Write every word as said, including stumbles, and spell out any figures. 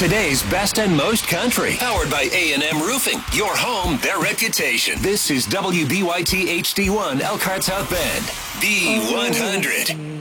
Today's best and most country. Powered by A and M Roofing. Your home, their reputation. This is W B Y T H D one Elkhart South Bend. B one hundred.